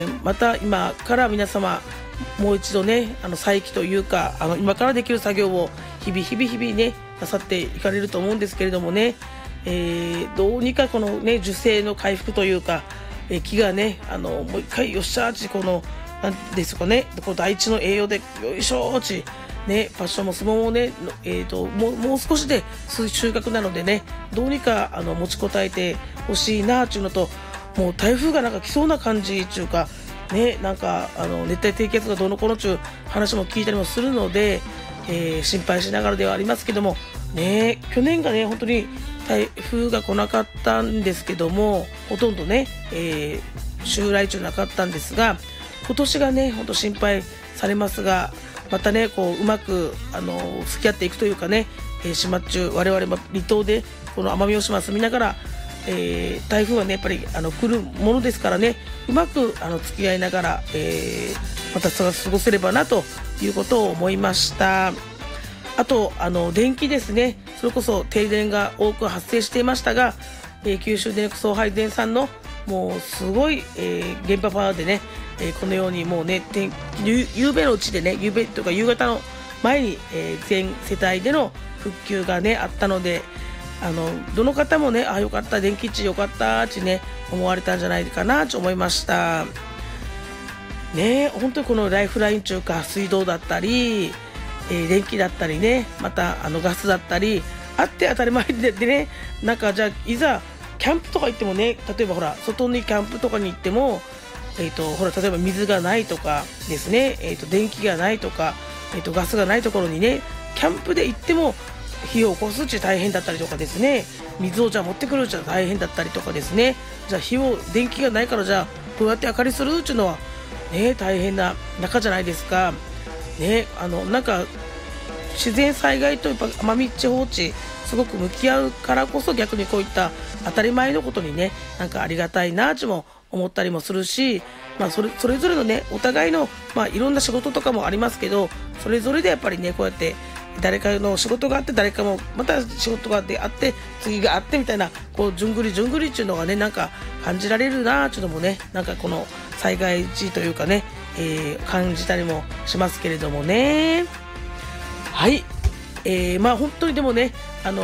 また今から皆様もう一度ね再起というか今からできる作業を日々ねなさっていかれると思うんですけれどもね、どうにかこのね受精の回復というか、木がねもう一回よっしゃーちこのなんですかねこう第一の栄養でよいしょーちねパッションも相撲もねもう少しで収穫なのでねどうにか持ちこたえてほしいなっていうのと、もう台風がなんか来そうな感じっていうかね、なんか熱帯低気圧がどうのこうのちゅう話も聞いたりもするので、心配しながらではありますけどもね、去年がね本当に台風が来なかったんですけどもほとんどね、襲来中なかったんですが、今年がね本当心配されますが、またねこううまく付き合っていくというかね、島中我々も離島でこの奄美大島住みながら、台風はねやっぱり来るものですからね、うまく付き合いながら、また過ごせればなということを思いました。あと電気ですね、それこそ停電が多く発生していましたが、九州電力送配電さんのもうすごい、原発パワーでね、このようにもうね夕べのうちでね夕べとか夕方の前に、全世帯での復旧がねあったので、どの方もねよかった電気地よかったってね思われたんじゃないかなと思いましたね。本当にこのライフライン中か水道だったり、電気だったりね、またガスだったりあって当たり前でね、なんかじゃあいざキャンプとか行ってもね、例えばほら外にキャンプとかに行っても、ほら例えば水がないとかですね、電気がないとか、ガスがないところにねキャンプで行っても火を起こすうち大変だったりとかですね、水をじゃあ持ってくるうちは大変だったりとかですね、じゃあ電気がないからじゃあどうやって明かりするうちのはね大変な中じゃないですかね。なんか自然災害とやっぱ奄美地方地すごく向き合うからこそ、逆にこういった当たり前のことにねなんかありがたいなとも思ったりもするし、それぞれのねお互いの、いろんな仕事とかもありますけど、それぞれでやっぱりねこうやって誰かの仕事があって誰かもまた仕事があって次があってみたいなこうじゅんぐりっていうのがねなんか感じられるなっていうのもね、なんかこの災害時というかね、感じたりもしますけれどもね。はい、本当にでもね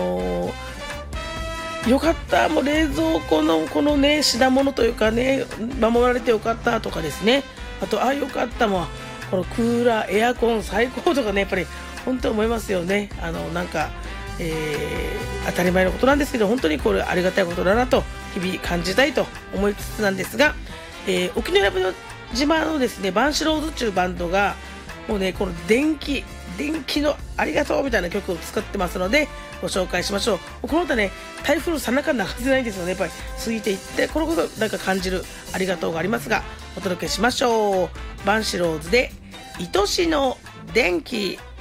よかった、もう冷蔵庫のこのね品物というかね守られてよかったとかですね、あとよかったもんこのクーラーエアコン最高とかねやっぱり本当思いますよね。なんか、当たり前のことなんですけど本当にこれありがたいことだなと日々感じたいと思いつつなんですが、沖永良部島のですねバンシローズっていうバンドがもうねこの電気のありがとうみたいな曲を作ってますのでご紹介しましょう。この歌ね台風のさなか流せないんですよね。やっぱり過ぎていってこのことなんか感じるありがとうがありますがお届けしましょう。バンシローズで愛しの電気。